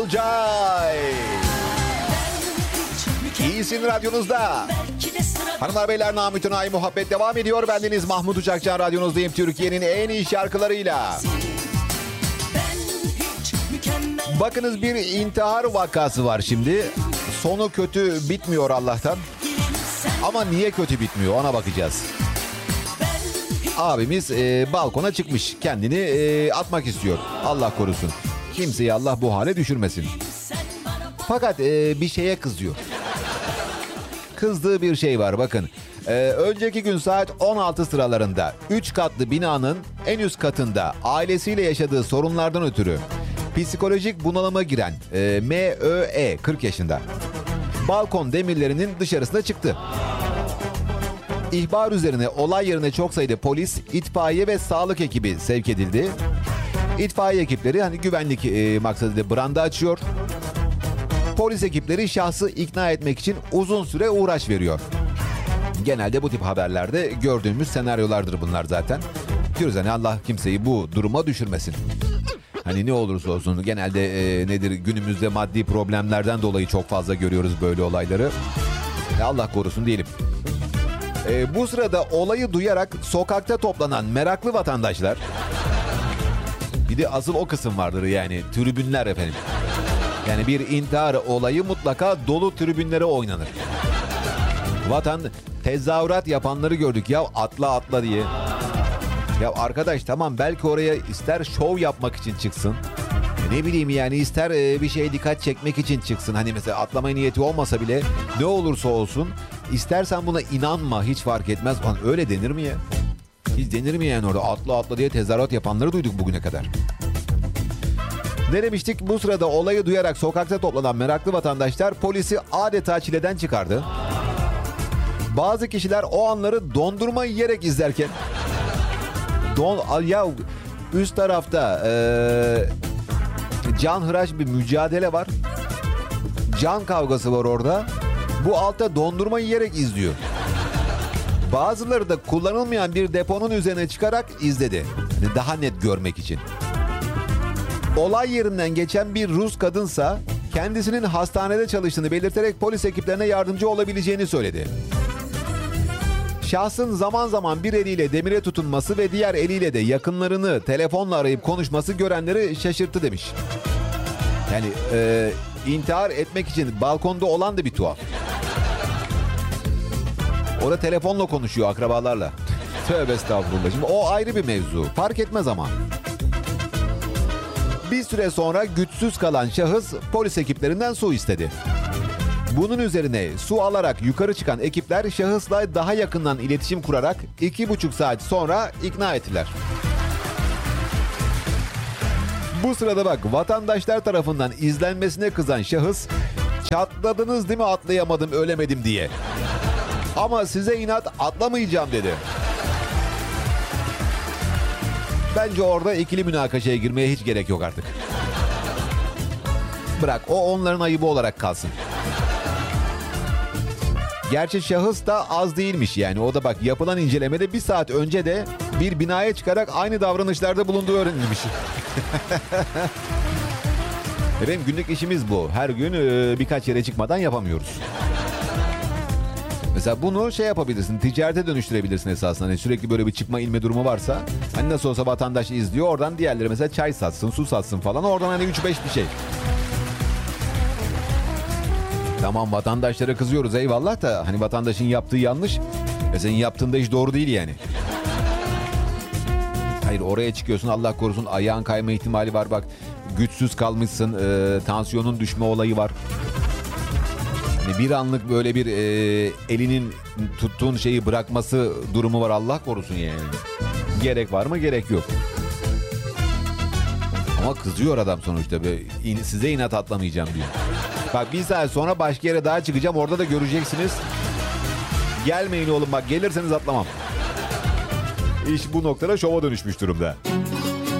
Olcay. İyisin radyonuzda. Hanımlar beyler, namütünay muhabbet devam ediyor. Bendeniz Mahmut Uçakcan, radyonuzdayım. Türkiye'nin en iyi şarkılarıyla. Bakınız, bir intihar vakası var şimdi. Sonu kötü bitmiyor Allah'tan. Ama niye kötü bitmiyor, ona bakacağız. Abimiz balkona çıkmış. Kendini atmak istiyor. Allah korusun. Kimseyi Allah bu hale düşürmesin. Fakat bir şeye kızıyor. Kızdığı bir şey var, bakın. Önceki gün saat 16 sıralarında 3 katlı binanın en üst katında ailesiyle yaşadığı sorunlardan ötürü psikolojik bunalıma giren MÖE 40 yaşında balkon demirlerinin dışarısına çıktı. İhbar üzerine olay yerine çok sayıda polis, itfaiye ve sağlık ekibi sevk edildi. İtfaiye ekipleri güvenlik maksadıyla branda açıyor. Polis ekipleri şahsı ikna etmek için uzun süre uğraş veriyor. Genelde bu tip haberlerde gördüğümüz senaryolardır bunlar zaten. Diyoruz Allah kimseyi bu duruma düşürmesin. Ne olursa olsun genelde nedir, günümüzde maddi problemlerden dolayı çok fazla görüyoruz böyle olayları. Allah korusun diyelim. Bu sırada olayı duyarak sokakta toplanan meraklı vatandaşlar, bir de asıl o kısım vardır tribünler efendim. Bir intihar olayı mutlaka dolu tribünlere oynanır. Tezahürat yapanları gördük ya, atla diye. Ya arkadaş tamam, belki oraya ister şov yapmak için çıksın. Ne bileyim ister bir şeye dikkat çekmek için çıksın. Mesela atlama niyeti olmasa bile ne olursa olsun istersen buna inanma, hiç fark etmez. Öyle denir mi ya? Hiç denir mi orada atla diye tezahürat yapanları duyduk bugüne kadar. Ne demiştik? Bu sırada olayı duyarak sokakta toplanan meraklı vatandaşlar polisi adeta çileden çıkardı. Bazı kişiler o anları dondurma yiyerek izlerken üst tarafta canhıraş bir mücadele var. Can kavgası var orada. Bu altta dondurma yiyerek izliyor. Bazıları da kullanılmayan bir deponun üzerine çıkarak izledi. Daha net görmek için. Olay yerinden geçen bir Rus kadınsa kendisinin hastanede çalıştığını belirterek polis ekiplerine yardımcı olabileceğini söyledi. Şahsın zaman zaman bir eliyle demire tutunması ve diğer eliyle de yakınlarını telefonla arayıp konuşması görenleri şaşırttı demiş. İntihar etmek için balkonda olan da bir tuhaf. Orada telefonla konuşuyor akrabalarla. Tövbe estağfurullah. Şimdi o ayrı bir mevzu. Fark etmez ama. Bir süre sonra güçsüz kalan şahıs polis ekiplerinden su istedi. Bunun üzerine su alarak yukarı çıkan ekipler şahısla daha yakından iletişim kurarak 2,5 saat sonra ikna ettiler. Bu sırada vatandaşlar tarafından izlenmesine kızan şahıs, "Çatladınız değil mi atlayamadım, ölemedim diye. Ama size inat atlamayacağım" dedi. Bence orada ikili münakaşaya girmeye hiç gerek yok artık. Bırak, o onların ayıbı olarak kalsın. Gerçi şahıs da az değilmiş o da yapılan incelemede bir saat önce de bir binaya çıkarak aynı davranışlarda bulunduğu öğrenilmiş. Efendim, günlük işimiz bu. Her gün birkaç yere çıkmadan yapamıyoruz. Mesela bunu yapabilirsin, ticarete dönüştürebilirsin esasında. Sürekli böyle bir çıkma inme durumu varsa, nasıl olsa vatandaş izliyor, oradan diğerleri mesela çay satsın, su satsın falan, oradan 3-5 bir şey. Tamam, vatandaşlara kızıyoruz eyvallah da vatandaşın yaptığı yanlış. Senin yaptığın da hiç doğru değil Hayır, oraya çıkıyorsun, Allah korusun ayağın kayma ihtimali var, güçsüz kalmışsın, tansiyonun düşme olayı var. Bir anlık böyle bir elinin tuttuğun şeyi bırakması durumu var, Allah korusun Gerek var mı? Gerek yok. Ama kızıyor adam sonuçta, size inat atlamayacağım diyor. Bir saat sonra başka yere daha çıkacağım, orada da göreceksiniz. Gelmeyin oğlum, gelirseniz atlamam. İş bu noktada şova dönüşmüş durumda.